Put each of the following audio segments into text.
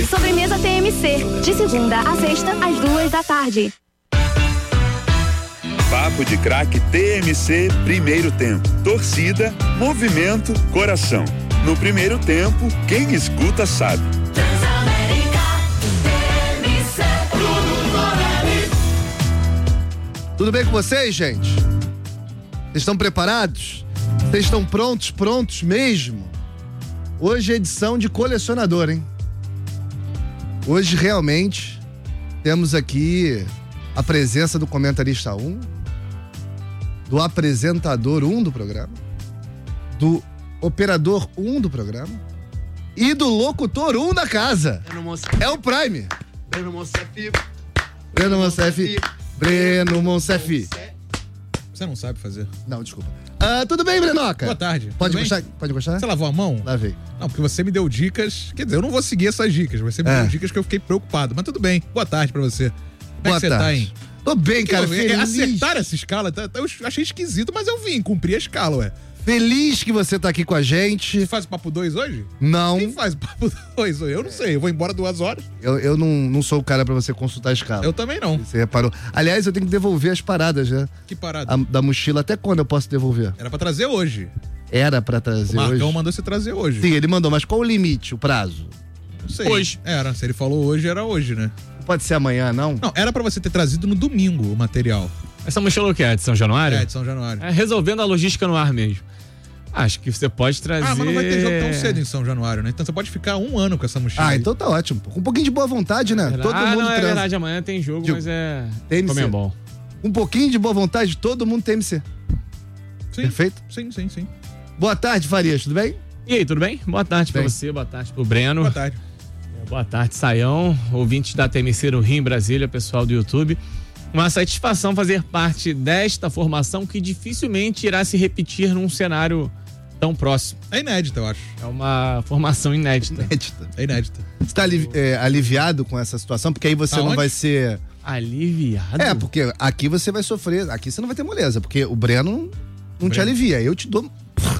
Sobremesa TMC, de segunda a sexta, às 14h. Papo de Craque TMC, primeiro tempo. Torcida, movimento, coração. No primeiro tempo, quem escuta sabe. Tudo bem com vocês, gente? Vocês estão preparados? Vocês estão prontos mesmo? Hoje é edição de colecionador, hein? Hoje realmente temos aqui a presença do comentarista 1, do apresentador 1 do programa, do operador 1 do programa e do locutor 1 da casa. É o Prime. Breno Monsef. Você não sabe fazer. Não, desculpa. Tudo bem, Brenoca? Boa tarde. Pode gostar? Pode gostar? Você lavou a mão? Lavei. Não, porque você me deu dicas. Quer dizer, eu não vou seguir essas dicas. Você me deu dicas que eu fiquei preocupado. Mas tudo bem. Boa tarde pra você. Como é que você tá, hein? Tô bem, cara. Feliz. Acertar essa escala, eu achei esquisito, mas eu vim, cumpri a escala, ué. Feliz que você tá aqui com a gente. Você faz o Papo 2 hoje? Não. Quem faz o Papo 2 hoje? Eu não sei, eu vou embora 2 horas. Eu não sou o cara pra você consultar a escala. Eu também não. Você reparou. Aliás, eu tenho que devolver as paradas, né? Que parada? Da mochila. Até quando eu posso devolver? Era pra trazer hoje. Era pra trazer hoje? O Marcão mandou você trazer hoje. Sim, ele mandou, mas qual o limite, o prazo? Não sei. Hoje. Era, se ele falou hoje, era hoje, né? Não pode ser amanhã, não? Não, era pra você ter trazido no domingo o material. Essa mochila o que é? De São Januário? É, de São Januário. É resolvendo a logística no ar mesmo. Acho que você pode trazer... Ah, mas não vai ter jogo tão cedo em São Januário, né? Então você pode ficar 1 ano com essa mochila. Ah, então tá ótimo. Com um pouquinho de boa vontade, né? Todo mundo não, é transa. verdade, amanhã tem jogo, mas é... TMC. Comembol. Um pouquinho de boa vontade, todo mundo tem TMC. Sim. Perfeito? Sim. Boa tarde, Farias, tudo bem? E aí, tudo bem? Boa tarde pra você, boa tarde pro Breno. Boa tarde. Boa tarde, Saião, ouvintes da TMC no Rio, em Brasília, pessoal do YouTube. Uma satisfação fazer parte desta formação que dificilmente irá se repetir num cenário tão próximo. É inédito, eu acho. É uma formação inédita. É inédita. Você tá aliviado com essa situação? Porque aí você não vai ser... Aliviado? É, porque aqui você vai sofrer, aqui você não vai ter moleza, porque o Breno não te alivia, eu te dou...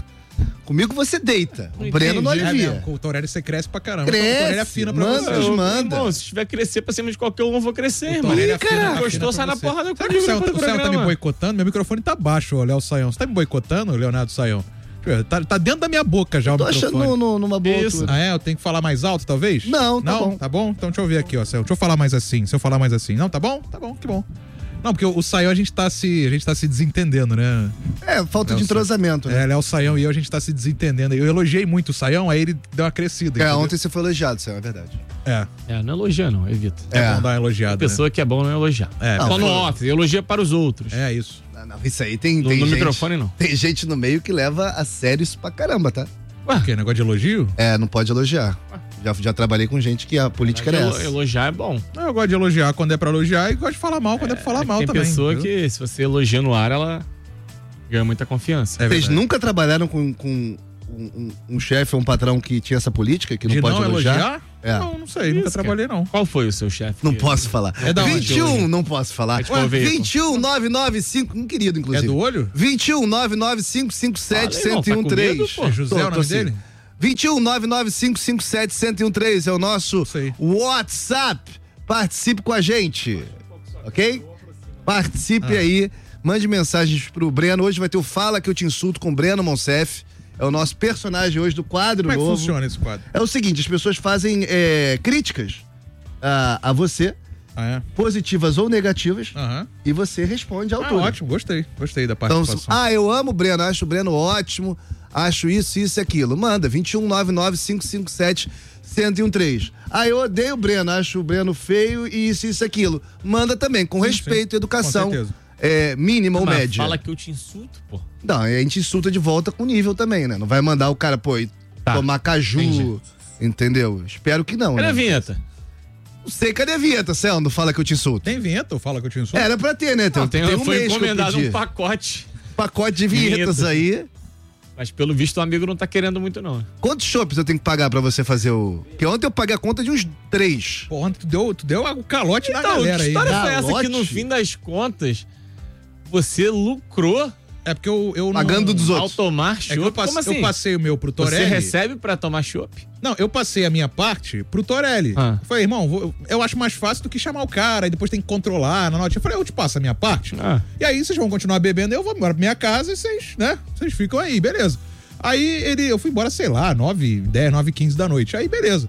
Comigo você deita, o Breno não alivia. Com o Torelli você cresce pra caramba. Cresce, o Torelli é fina pra você. Manda. Irmão, se tiver crescer pra cima de qualquer um, eu vou crescer, irmão. Gostou, sai na porrada comigo. O Saião tá me boicotando? Meu microfone tá baixo, Léo Saião. Você tá me boicotando, Leonardo Saião? Tá dentro da minha boca já o microfone. Tô achando numa boa altura. Ah, é? Eu tenho que falar mais alto, talvez? Não, tá bom. Tá bom? Então deixa eu ver aqui, ó, Saião. Deixa eu falar mais assim. Se eu falar mais assim. Não, tá bom? Tá bom, que bom. Não, porque o Saião a gente tá se desentendendo, né? É, falta de entrosamento, né? É, Léo Saião e eu, a gente tá se desentendendo. Eu elogiei muito o Saião, aí ele deu uma crescida. Entendeu? Ontem você foi elogiado, Saião, é verdade. Não elogia não, evita. É bom dar uma elogiada, pessoa que é bom não elogiar. Só no off, elogia para os outros. É isso. Não, isso aí tem no gente, microfone não. Tem gente no meio que leva a sério isso pra caramba, tá? Ué, o quê? Negócio de elogio? É, não pode elogiar. Já trabalhei com gente que a política era essa. Elogiar é bom. Não, eu gosto de elogiar quando é pra elogiar e gosto de falar mal quando é pra falar mal tem também. Tem pessoa entendeu? que, se você elogia no ar, ela ganha muita confiança. Vocês nunca trabalharam com um chefe ou um patrão que tinha essa política, que não de pode não elogiar? É. Não sei, nunca trabalhei não. Qual foi o seu chefe? Não posso falar. É da 21, não posso falar. Ué, 21 995, um querido, inclusive. É do olho? 21 995 57 1013. É José o nome dele? 21 995 57 1013 é o nosso WhatsApp. Participe com a gente. Ok? Participe aí. Mande mensagens pro Breno. Hoje vai ter o Fala Que Eu Te Insulto com o Breno Monsef. É o nosso personagem hoje do quadro novo. Como é que funciona esse quadro? É o seguinte, as pessoas fazem críticas a você, positivas ou negativas, e você responde à altura. Ótimo, gostei da participação. Então, eu amo o Breno, acho o Breno ótimo, acho isso e aquilo. Manda, 21 99 557 1013. Eu odeio o Breno, acho o Breno feio e isso aquilo. Manda também, com respeito e educação. Com certeza. Mínima ou média. Fala que eu te insulto, pô. Não, a gente insulta de volta com nível também, né? Não vai mandar o cara, tomar caju, entendeu? Espero que não, Cadê né? a vinheta? Não sei, cadê a vinheta, Céu? Não fala que eu te insulto. Tem vinheta ou Fala Que Eu Te Insulto? Era pra ter, né? Foi encomendado um pacote. Pacote de vinhetas aí. Mas pelo visto o amigo não tá querendo muito, não. Quantos chopps eu tenho que pagar pra você fazer o... Porque ontem eu paguei a conta de uns 3. Pô, ontem tu deu o calote na Então, galera que aí. história Né? foi essa que no fim das contas você lucrou É porque eu não... Pagando dos outros. Ao tomar É que chopp, como assim? eu passei o meu pro Torelli. Você recebe pra tomar chopp? Não, eu passei a minha parte pro Torelli. Ah. Eu falei, irmão, eu acho mais fácil do que chamar o cara e depois tem que controlar na nota. Eu falei, eu te passo a minha parte. E aí vocês vão continuar bebendo, eu vou embora pra minha casa e vocês, né? Vocês ficam aí, beleza. Aí eu fui embora, sei lá, 9h10, 9h15 da noite. Aí, beleza.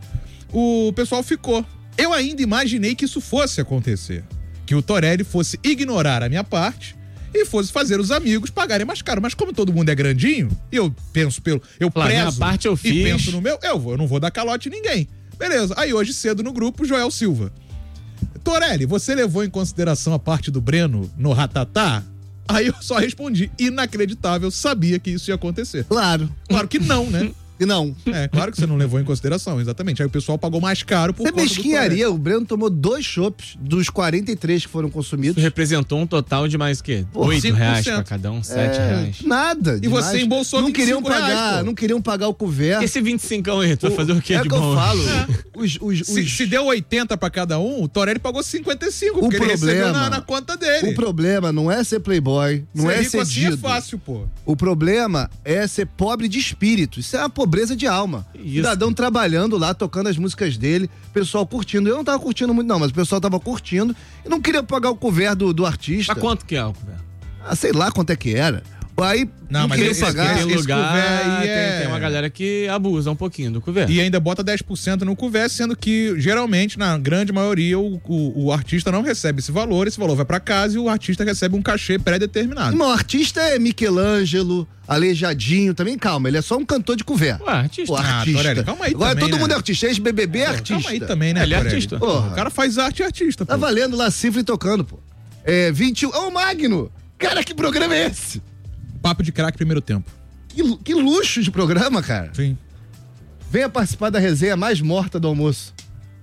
O pessoal ficou. Eu ainda imaginei que isso fosse acontecer. Que o Torelli fosse ignorar a minha parte e fosse fazer os amigos pagarem mais caro. Mas como todo mundo é grandinho, e eu penso eu Claro, prezo minha parte eu e fiz. penso no meu, eu não vou dar calote em ninguém. Beleza. Aí hoje cedo no grupo, Joel Silva. Torelli, você levou em consideração a parte do Breno no Ratatá? Aí eu só respondi, inacreditável, sabia que isso ia acontecer. Claro. Claro que não, né? E não. É, claro que você não levou em consideração, exatamente. Aí o pessoal pagou mais caro por Você conta do Torelli. mesquinharia, o Breno tomou 2 chopps dos 43 que foram Isso consumidos. representou um total de mais o quê? Pô, R$8 5%. pra cada um, R$7. Nada. E você embolsou não queriam 25 reais, pagar, pô. não queriam pagar o couvert. Esse 25 aí, tu vai fazer o quê É de que eu bom? falo. Os- Se deu 80 pra cada um, o Torelli pagou 55, porque ele recebeu problema- na conta dele. O problema não é ser playboy, não Ser é rico ser assim é dido. fácil, pô. O problema é ser pobre de espírito. Isso é uma pobreza de alma. Isso. Cidadão trabalhando lá, tocando as músicas dele, pessoal curtindo. Eu não tava curtindo muito, não, mas o pessoal tava curtindo e não queria pagar o couvert do artista. Mas quanto que é o couvert? Ah, sei lá quanto é que era. Aí não mas queriam esse- pagar. esse Tem lugar, couvert aí tem uma galera que abusa um pouquinho do couvert. E ainda bota 10% no couvert, sendo que, geralmente, na grande maioria, o artista não recebe esse valor vai pra casa e o artista recebe um cachê pré-determinado. Irmão, o artista é Michelangelo, Aleijadinho, também calma, ele é só um cantor de couvert. Ué, artista. O artista. Torelli, calma aí Agora também, todo né? mundo é artista, ex-BBB é artista. Calma aí também, né, Ele é Torelli? artista. Porra. O cara faz arte e artista, pô. Tá valendo lá, cifra e tocando, pô. 21. Ô, Magno! Cara, que programa é esse? Papo de craque primeiro tempo. Que luxo de programa, cara. Sim. Venha participar da resenha mais morta do almoço.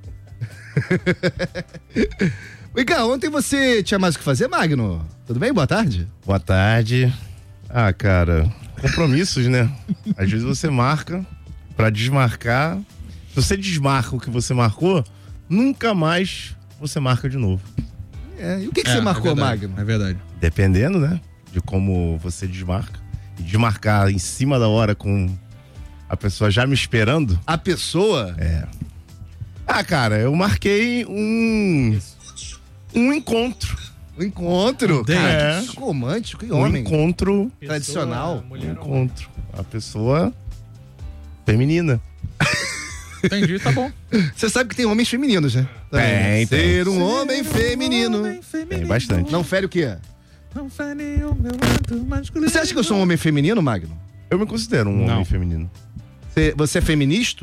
Vem cá, ontem você tinha mais o que fazer, Magno? Tudo bem? Boa tarde. Boa tarde. Ah, cara, compromissos, né? Às vezes você marca pra desmarcar. Se você desmarca o que você marcou, nunca mais você marca de novo. E o que você marcou, é verdade, Magno? É verdade. Dependendo, né? De como você desmarca. E desmarcar em cima da hora com a pessoa já me esperando. A pessoa? Ah, cara, eu marquei um encontro. O encontro. date. Cara, É. que romântico e Um homem. encontro. Tradicional. Um encontro. A pessoa feminina. Entendi, tá bom. Você sabe que tem homens femininos, né? Tem. Ser um homem feminino. Tem bastante. Não fere o quê? Não fere o meu lado masculino. Você acha que eu sou um homem feminino, Magno? Eu me considero um Não. homem feminino. Você é feminista?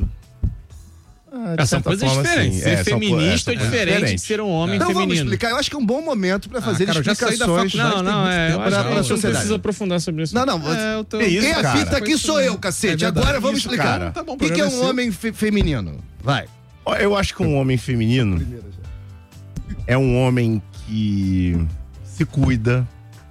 De São certa coisas forma, diferentes. sim. Ser são feminista é coisas diferente de diferentes. ser um homem Então vamos feminino. explicar. Eu acho que é um bom momento pra fazer cara, eu já saí da explicações. faculdade. Não, Tem eu muito acho tempo que a pra gente não sociedade. precisa aprofundar sobre isso. Não, eu tô... Que isso, quem cara? apita aqui sou eu, cacete. É verdade. Agora vamos Isso, explicar. cara. Tá bom, O que é programa um é seu. homem feminino? Vai. Ó, eu acho que um homem feminino é um homem que se cuida,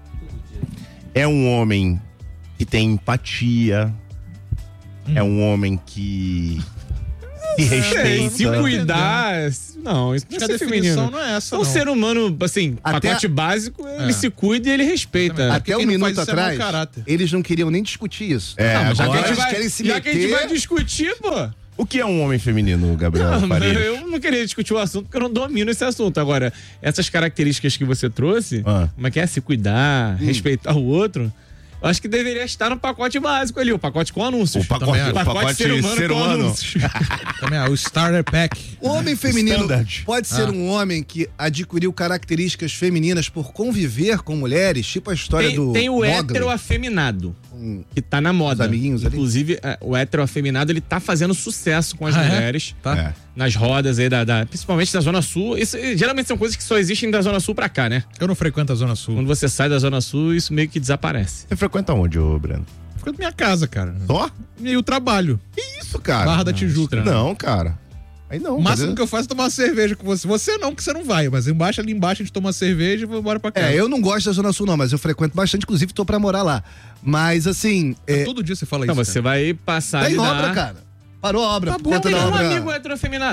é um homem que tem empatia, é um homem que se respeita. Se cuidar. Não, isso não Acho que a é ser definição feminino. não é essa, É não. um ser humano, assim, Até pacote básico, ele se cuida e ele respeita. Até um quem não minuto faz isso é mau atrás, caráter. eles não queriam nem discutir isso. É, Não, mas já que, agora- a gente vai, querem se já que a gente meter- vai discutir, pô. O que é um homem feminino, Gabriel Não, Farias? eu não queria discutir o assunto porque eu não domino esse assunto. Agora, essas características que você trouxe, como é que é? Se cuidar, respeitar o outro, eu acho que deveria estar no pacote básico ali, o pacote com anúncios. O pacote- Também, o pacote ser humano ser com humano. anúncios. Também, o Starter Pack. O homem feminino Standard. pode ser um homem que adquiriu características femininas por conviver com mulheres, tipo a história do Tem o Mowgli. hétero afeminado, Com que tá na moda. os amiguinhos ali. Inclusive, o hétero afeminado, ele tá fazendo sucesso com as Ah, é? mulheres. Tá. É. Nas rodas aí, principalmente da Zona Sul. Isso, geralmente são coisas que só existem da Zona Sul pra cá, né? Eu não frequento a Zona Sul. Quando você sai da Zona Sul, isso meio que desaparece. Você frequenta onde, ô Breno? Fico na minha casa, cara. Só? E o trabalho. Que isso, cara? Barra da Tijuca. Não, cara. Aí não. O máximo mas que eu faço é tomar uma cerveja com você. Você não, que você não vai. Mas ali embaixo a gente toma uma cerveja e vou embora pra casa. eu não gosto da Zona Sul, não, mas eu frequento bastante, inclusive tô pra morar lá. Mas assim. Todo dia você fala Não, isso. você vai passar Tá ali em na... obra, cara. Parou a obra. Tá bom, por conta Tem da um obra. amigo hétero afeminado.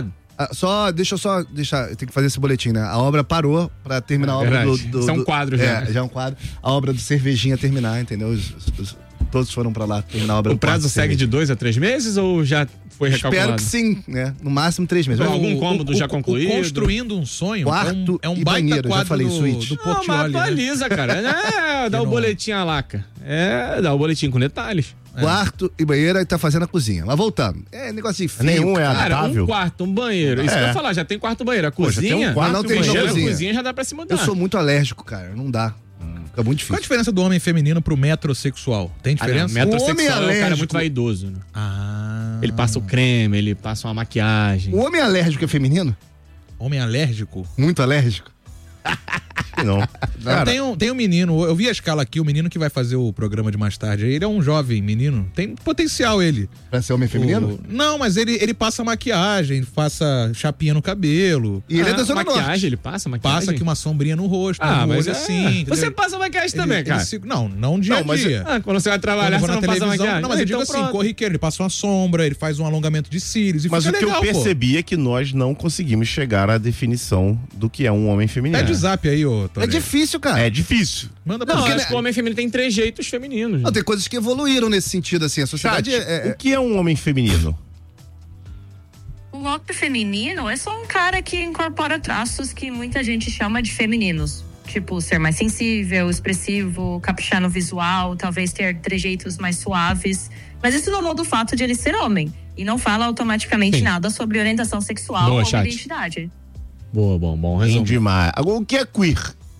Deixa eu tem que fazer esse boletim, né? A obra parou pra terminar a obra do... São quadros, né? Já é um quadro. A obra do Cervejinha terminar, entendeu? Todos foram pra lá terminar a obra. O prazo segue de 2 a 3 meses ou já foi recalculado? Espero que sim, né? No máximo 3 meses. Algum cômodo já concluído? Construindo um sonho. Quarto é um e baita banheiro, quadro já falei, do suíte. Portiolli, mas atualiza, cara. Dá o boletim à laca. Dá o boletim com detalhes. Quarto e banheiro, aí tá fazendo a cozinha. Mas voltando. Negócio de fio. Nenhum é Cara, adaptável. um quarto, um banheiro. Isso que eu ia falar, já tem quarto e banheiro. A cozinha, tem um quarto não tem chega cozinha. a cozinha, já dá pra se mudar. Eu sou muito alérgico, cara. Não dá. Fica muito Qual a difícil. diferença do homem feminino pro metrosexual? Tem diferença? Metrosexual homem é um cara alérgico. muito vaidoso, né? Ah. Ele passa o creme, ele passa uma maquiagem. O homem alérgico é feminino? Homem alérgico? Muito alérgico? Não. Cara, Tem um menino, eu vi a escala aqui, o menino que vai fazer o programa de mais tarde. Ele é um jovem menino, tem potencial ele. Pra ser homem feminino? Não, mas ele passa maquiagem, passa chapinha no cabelo. E ele é da Zona maquiagem, Norte. ele passa maquiagem? Passa aqui uma sombrinha no rosto, no mas olho assim. Você entendeu? passa maquiagem também, cara. Não dia a dia. Quando você vai trabalhar, você Quando eu não vou na passa televisão. maquiagem. Não, mas eu digo então assim, pronto. corriqueiro, ele passa uma sombra, ele faz um alongamento de cílios e mas fica o que legal, eu percebi é que nós não conseguimos chegar à definição do que é um homem feminino. Pede o zap aí, ô Tony. É difícil, cara. É difícil. Manda pra Não, você. acho que o homem feminino tem trejeitos femininos. Não, tem coisas que evoluíram nesse sentido, assim. A sociedade Chat, o que é um homem feminino? O homem feminino é só um cara que incorpora traços que muita gente chama de femininos. Tipo, ser mais sensível, expressivo, caprichar no visual, talvez ter trejeitos mais suaves. Mas isso não muda o fato de ele ser homem. E não fala automaticamente nada sobre orientação sexual Boa, ou chat. identidade. Bom resumo. Demais. Agora, o que é queer?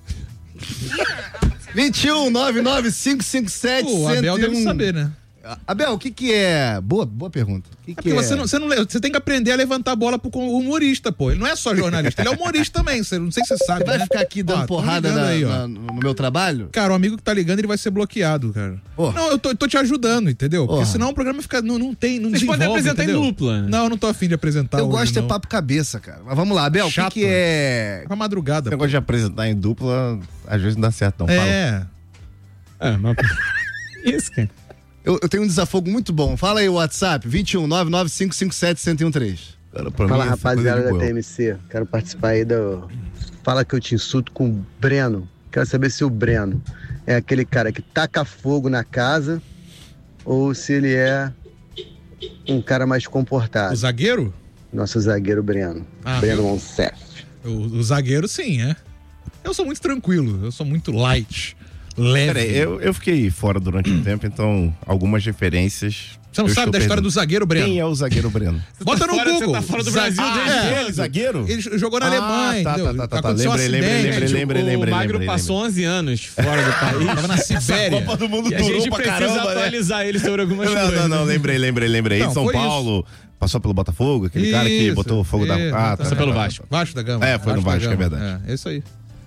21 99557 O Abel deve saber, né? Abel, o que é? Boa pergunta. O que Porque é? você tem que aprender a levantar a bola pro humorista, pô. Ele não é só jornalista, ele é humorista também. Não sei se você sabe. Você vai né? ficar aqui dando Ó, tô porrada ligando aí, ó. no meu trabalho? Cara, o amigo que tá ligando, ele vai ser bloqueado, cara. Porra. Não, eu tô te ajudando, entendeu? Porque Porra. senão o programa fica. Não Vocês desenvolve, podem apresentar entendeu? em dupla. Não, eu não tô afim de apresentar. Eu hoje, gosto de ter não. papo cabeça, cara. Mas vamos lá, Abel, o Chato, que é? Pra madrugada. O negócio de apresentar em dupla, às vezes não dá certo, não. Fala. Mas... Isso, cara. Eu tenho um desafogo muito bom. Fala aí o WhatsApp, 21 99557 Cara, pra Fala, mim, essa rapaziada coisa da de boa. TMC. Quero participar aí do Fala Que Eu Te Insulto com o Breno. Quero saber se o Breno é aquele cara que taca fogo na casa ou se ele é um cara mais comportado. O zagueiro? Nosso zagueiro Breno. Breno Monsef. O zagueiro, sim, é. Eu sou muito tranquilo, eu sou muito light, leve. Peraí, eu fiquei fora durante um tempo, então algumas referências. Você não sabe da história do zagueiro Breno? Quem é o zagueiro Breno? Bota no Google. Você tá fora do Brasil desde Ele, zagueiro? Ele jogou na Alemanha, entendeu? Tá. Aconteceu um acidente. Lembrei. O Magro passou 11 anos fora do país. Tava na Sibéria. Copa do Mundo E a gente durou pra precisa caramba, né? atualizar ele sobre algumas coisas. Não, lembrei. Não, São foi Paulo, passou pelo Botafogo, aquele cara que Isso, botou fogo da... Passou pelo Vasco. Vasco da Gama. É, foi no da Vasco, é Gama. verdade. É isso aí.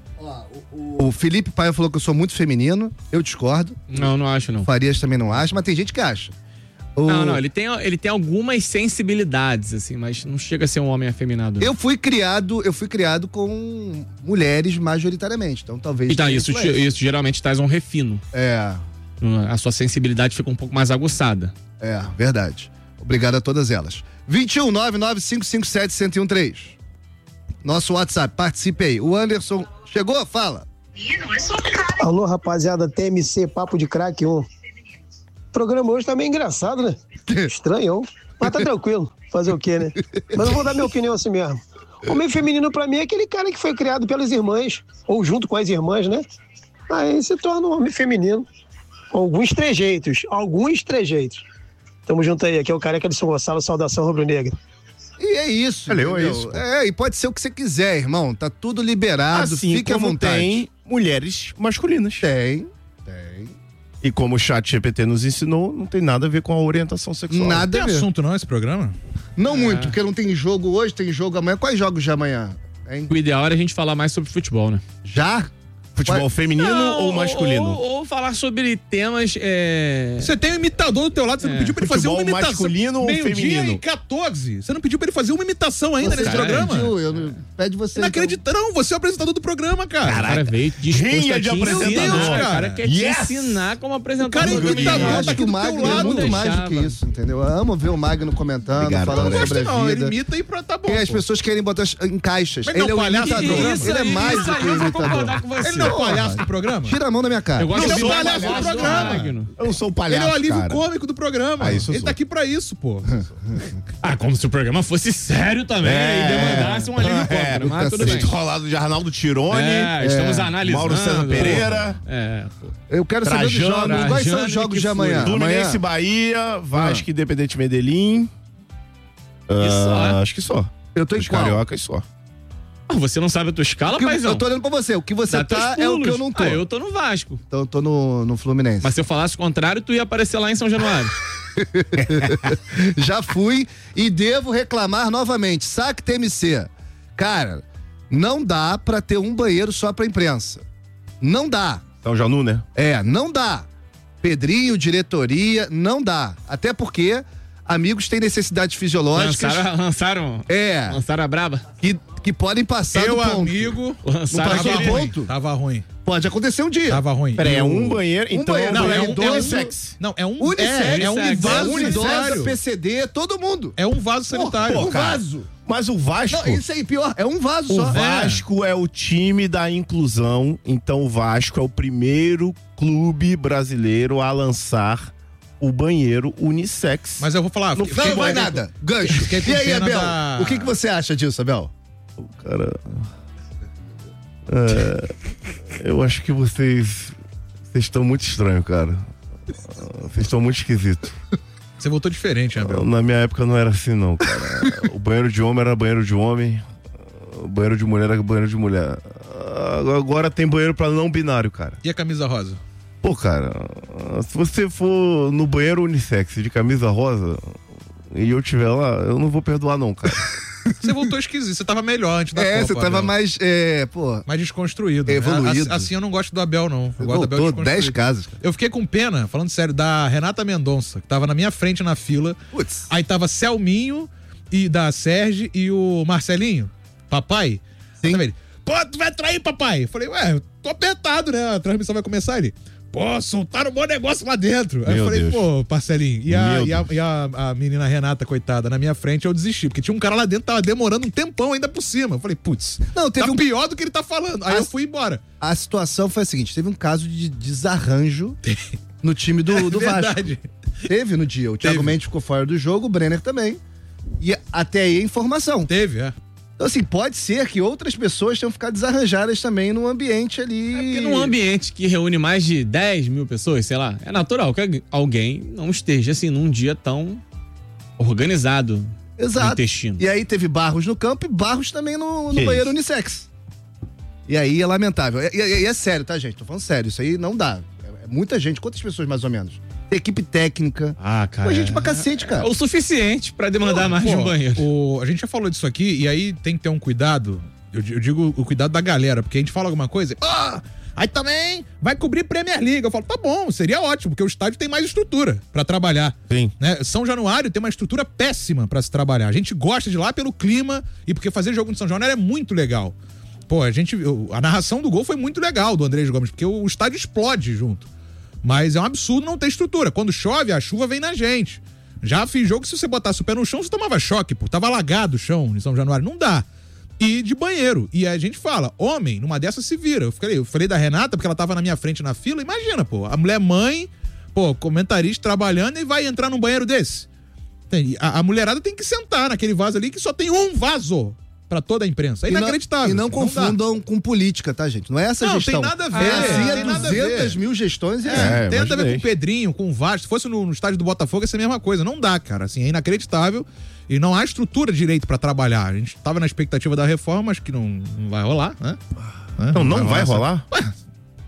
O Felipe Paiva falou que eu sou muito feminino. Eu discordo. Não acho, não. O Farias também não acha, mas tem gente que acha. Não, ele tem algumas sensibilidades, assim, mas não chega a ser um homem afeminado. Eu fui criado com mulheres majoritariamente, então talvez... Então, tenha isso influência. geralmente traz um refino. A sua sensibilidade fica um pouco mais aguçada. Verdade. Obrigado a todas elas. 21 99557 1013. Nosso WhatsApp, participe aí. O Anderson chegou? Fala. Alô, rapaziada, TMC, Papo de Crack 1. O programa hoje tá meio engraçado, né? Estranhão. Mas tá tranquilo. Fazer o quê, né? Mas eu vou dar minha opinião assim mesmo. O meio feminino pra mim é aquele cara que foi criado pelas irmãs, ou junto com as irmãs, né? Aí se torna um homem feminino. Com alguns trejeitos. Tamo junto aí. Aqui é o Careca de São Gonçalo, saudação rubro-negra. E é isso. Valeu, entendeu? é isso, pô. E pode ser o que você quiser, irmão. Tá tudo liberado, Assim fique à como vontade. tem mulheres masculinas. Tem. E como o chat GPT nos ensinou, não tem nada a ver com a orientação sexual. Nada Tem a ver. assunto não esse programa? Não muito, porque não tem jogo hoje, tem jogo amanhã. Quais jogos de amanhã? Hein? O ideal era a gente falar mais sobre futebol, né? Já? Futebol feminino ou masculino? Ou falar sobre temas. Você tem um imitador do teu lado, você não pediu pra ele fazer uma Futebol imitação. masculino ou Meio-dia feminino? e 14. Você não pediu pra ele fazer uma imitação ainda nesse programa? Pede você. Inacreditável. Não, você é o apresentador do programa, cara. O cara veio disposto rinha a de te apresentador. ensinar. Meu Deus, O cara. cara quer te ensinar como apresentador. O cara é do imitador, programa. Eu tá acho aqui que o do Magno teu é lado, muito mais do deixava. que isso, entendeu? Eu amo ver o Magno comentando, Obrigado, falando André. sobre a Não, ele vida. imita e tá bom. E as pô. pessoas querem botar em caixas. Mas Ele não, é o palhaço do imitador. programa. Ele é mais do que o eu vou imitador. concordar com você. Ele não é o Porra. palhaço do programa? Tira a mão da minha cara. Eu gosto Não, de você é o ouvir palhaço do voz programa. Magno. Eu não sou um Ele palhaço, é o alívio cara. cômico do programa. Ah, isso eu Ele sou. tá aqui pra isso, pô. Ah, como se o programa fosse sério também e demandasse um alívio cômico. Mas tudo bem. Rolado de Arnaldo Tironi, Estamos analisando. Mauro César Pereira, Pô. Eu quero saber dos Trajano, jogos. Quais são Trajano os jogos que de amanhã? Fluminense Amanhã. Bahia, Vasco e Independente Medellín. só? Acho que só. Eu tô em Os qual? cariocas só. Ah, você não sabe a tua escala, paizão? Eu tô olhando pra você. O que você Dá teus tá é o que eu pulos. não tô. Ah, eu tô no Vasco. Então eu tô no Fluminense. Mas se eu falasse o contrário, tu ia aparecer lá em São Januário. Já fui e devo reclamar novamente. Saque TMC. Cara, não dá pra ter um banheiro só pra imprensa. Não dá. Então, Janu, né? Não dá. Pedrinho, diretoria, não dá. Até porque amigos têm necessidades fisiológicas Lançaram a braba. que podem passar do Meu ponto. amigo. Lançaram Não passou aquele- do ponto? Tava ruim. Pode acontecer um dia. Tava ruim. Peraí, E é o- um banheiro, então banheiro. Não, é um unissex. Não, é um Unissex. é um Unissex. vaso Idosa, sanitário. PCD, todo mundo. É um vaso sanitário. Um cara. vaso. Mas o Vasco... Não, isso aí, pior. É um vaso O só. Vasco é o time da inclusão, então o Vasco é o primeiro clube brasileiro a lançar o banheiro unissex. Mas eu vou falar. Não vai nada. Gancho. Fiquei com E aí, pena Abel? da- O que você acha disso, Abel? Cara, eu acho que vocês estão muito estranhos, cara. Vocês estão muito esquisitos. Você voltou diferente, Abel. Na minha época não era assim, não, cara. O banheiro de homem era banheiro de homem, o banheiro de mulher era banheiro de mulher. Agora tem banheiro pra não binário, cara. E a camisa rosa? Pô, cara, se você for no banheiro unissex de camisa rosa e eu tiver lá, eu não vou perdoar, não, cara. Você voltou esquisito. Você tava melhor antes da Copa. Você tava Abel. mais, mais desconstruído. Evoluído. Assim eu não gosto do Abel, não. Eu gosto do Abel Voltou 10 desconstruído. casas. Cara. Eu fiquei com pena, falando sério, da Renata Mendonça, que tava na minha frente na fila. Putz. Aí tava Selminho e da Sérgio e o Marcelinho, papai. Sim. Tava ele, pô, tu vai trair, papai? Eu falei, ué, eu tô apertado, né? A transmissão vai começar ele. Pô, soltaram um bom negócio lá dentro. Aí eu Meu falei, Deus. pô, Marcelinho. E a menina Renata, coitada, na minha frente, eu desisti. Porque tinha um cara lá dentro que tava demorando um tempão ainda por cima. Eu falei, putz, Não, teve tá pior do que ele tá falando. Aí eu fui embora. A situação foi a seguinte: teve um caso de desarranjo no time do Vasco. Verdade. Teve no dia. O Thiago Teve. Mendes ficou fora do jogo, o Brenner também. E até aí a informação. Teve, Então, assim, pode ser que outras pessoas tenham ficado desarranjadas também no ambiente ali. Porque num ambiente que reúne mais de 10 mil pessoas, sei lá, é natural que alguém não esteja assim num dia tão organizado no Exato. intestino. E aí teve Barros no campo e Barros também no Que banheiro isso? unissex. E aí é lamentável. E é sério, tá, gente? Tô falando sério. Isso aí não dá. É muita gente. Quantas pessoas, mais ou menos? Tem equipe técnica. Ah, cara. Pô, gente pra cacete, cara. É o suficiente pra demandar mais de um banheiro. A gente já falou disso aqui, e aí tem que ter um cuidado. Eu digo o cuidado da galera, porque a gente fala alguma coisa. Aí também vai cobrir Premier League. Eu falo, tá bom, seria ótimo, porque o estádio tem mais estrutura pra trabalhar. Sim. Né? São Januário tem uma estrutura péssima pra se trabalhar. A gente gosta de ir lá pelo clima e porque fazer jogo em São Januário é muito legal. Pô, a narração do gol foi muito legal do Andrés Gomes, porque o estádio explode junto. Mas é um absurdo não ter estrutura. Quando chove, a chuva vem na gente. Já fiz jogo que se você botasse o pé no chão, você tomava choque, pô. Tava alagado o chão em São Januário. Não dá. E de banheiro. E a gente fala, homem, numa dessas se vira. Eu falei da Renata, porque ela tava na minha frente na fila. Imagina, pô. A mulher mãe, pô, comentarista trabalhando e vai entrar num banheiro desse. A mulherada tem que sentar naquele vaso ali que só tem um vaso pra toda a imprensa. É inacreditável. E não dá. confundam com política, tá, gente? Não é essa Não, gestão. tem nada a ver. É assim, tem nada a 200 ver. mil gestões e Tem assim. nada a ver imaginei. com o Pedrinho, com o Vasco. Se fosse no estádio do Botafogo, ia ser a mesma coisa. Não dá, cara. Assim, é inacreditável. E não há estrutura direito pra trabalhar. A gente tava na expectativa da reforma, mas que não vai rolar, né? Não vai rolar?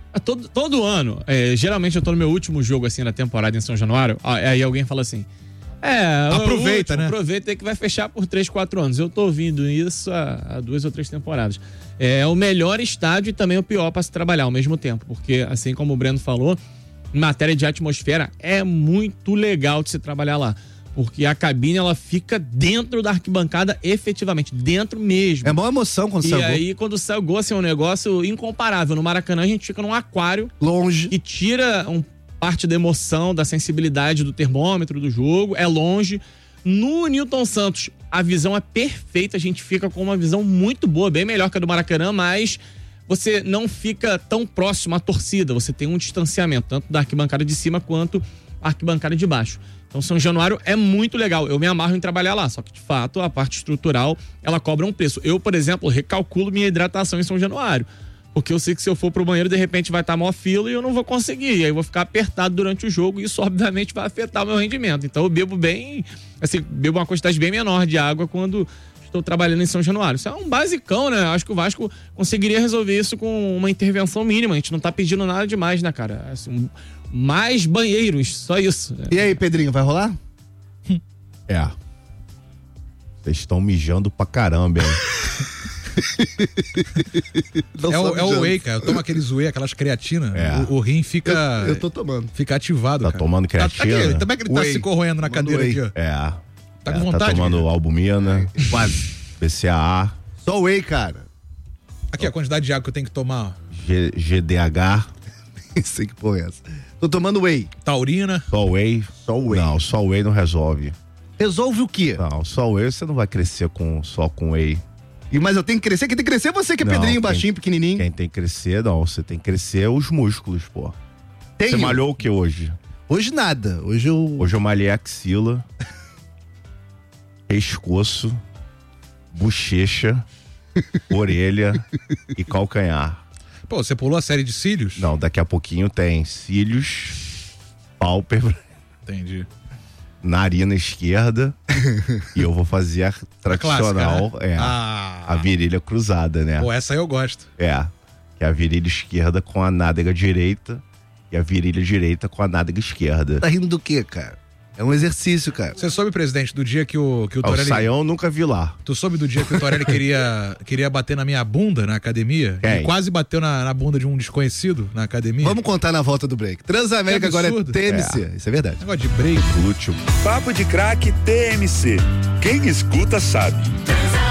Todo ano, geralmente eu tô no meu último jogo assim na temporada em São Januário, aí alguém fala assim: Aproveita, né? Aproveita que vai fechar por 3, 4 anos. Eu tô ouvindo isso há 2 ou 3 temporadas. É o melhor estádio e também o pior para se trabalhar ao mesmo tempo, porque assim como o Breno falou, em matéria de atmosfera, é muito legal de se trabalhar lá. Porque a cabine, ela fica dentro da arquibancada, efetivamente, dentro mesmo. É maior emoção quando sai o gol. E aí, quando sai o gol, assim, é um negócio incomparável. No Maracanã, a gente fica num aquário. Longe. E tira parte da emoção, da sensibilidade do termômetro do jogo. É longe. No Newton Santos, a visão é perfeita. A gente fica com uma visão muito boa, bem melhor que a do Maracanã, mas você não fica tão próximo à torcida. Você tem um distanciamento, tanto da arquibancada de cima quanto a arquibancada de baixo. Então, São Januário é muito legal. Eu me amarro em trabalhar lá, só que, de fato, a parte estrutural, ela cobra um preço. Eu, por exemplo, recalculo minha hidratação em São Januário, porque eu sei que se eu for pro banheiro, de repente vai estar maior fila e eu não vou conseguir. E aí eu vou ficar apertado durante o jogo e isso, obviamente, vai afetar o meu rendimento. Então, eu bebo bebo uma quantidade bem menor de água quando estou trabalhando em São Januário. Isso é um basicão, né? Acho que o Vasco conseguiria resolver isso com uma intervenção mínima. A gente não tá pedindo nada demais, né, cara? Assim, mais banheiros, só isso. E aí, Pedrinho, vai rolar? Vocês estão mijando pra caramba, hein? É o whey, cara. Eu tomo aqueles whey, aquelas creatinas. O rim fica... Eu tô tomando. Fica ativado, Tá cara. tomando creatina? Como é que ele tá se corroendo na cadeira aqui, ó? Tá com vontade? Tá tomando cara? albumina. Quase. BCAA. Só whey, cara. Aqui, a quantidade de água que eu tenho que tomar. GDH. Nem sei que porra é essa. Tô tomando whey. Taurina. Só whey. Não, só whey não resolve. Resolve o quê? Não, só whey você não vai crescer só com whey. Mas eu tenho que crescer? Quem tem que crescer é você, que é Pedrinho, baixinho, pequenininho. Quem tem que crescer, você tem que crescer os músculos, pô. Você malhou o que hoje? Hoje nada. Hoje eu malhei axila, pescoço, bochecha, orelha e calcanhar. Pô, você pulou a série de cílios? Não, daqui a pouquinho tem cílios, pálpebra. Entendi. Narina esquerda e eu vou fazer a tradicional, clássica, né? a virilha cruzada, né? Pô, essa eu gosto. Que é a virilha esquerda com a nádega direita e a virilha direita com a nádega esquerda. Tá rindo do quê, cara? É um exercício, cara. Você soube, presidente, do dia que o Torelli... O Saião nunca vi lá. Tu soube do dia que o Torelli queria bater na minha bunda na academia? Quem? Ele quase bateu na bunda de um desconhecido na academia. Vamos contar na volta do break. Transamérica agora é TMC. Isso é verdade. Negócio de break. Último. Papo de Craque TMC. Quem escuta sabe.